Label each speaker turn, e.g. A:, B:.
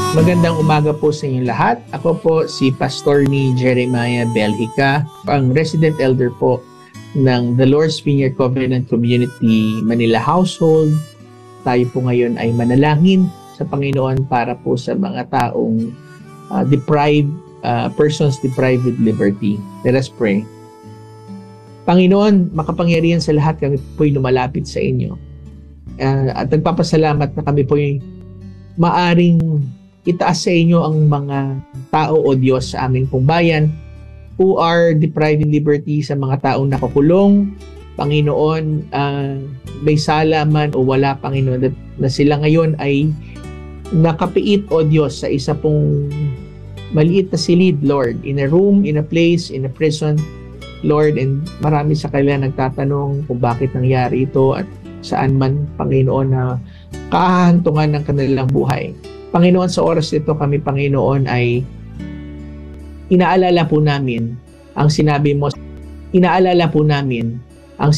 A: Magandang umaga po sa inyong lahat. Ako po si Pastor ni Jeremiah Belhica, ang resident elder po ng The Lord's Vineyard Covenant Community Manila Household. Tayo po ngayon ay manalangin sa Panginoon para po sa mga taong persons deprived with liberty. Let us pray. Panginoon, makapangyarihan sa lahat, kami po'y lumalapit sa inyo. At nagpapasalamat na kami po'y maaring itaas sa inyo ang mga tao o Diyos sa aming pong bayan who are deprived in liberty, sa mga taong nakakulong. Panginoon, may sala man o wala, Panginoon, na sila ngayon ay nakapiit, o Diyos, sa isa pong maliit na silid, Lord, in a room, in a place, in a prison, Lord, and marami sa kanila nagtatanong kung bakit nangyari ito at saan man, Panginoon, na kahahantungan ng kanilang buhay. Panginoon, sa oras nito kami, Panginoon, ay inaalala po namin ang sinabi mo. Inaalala po namin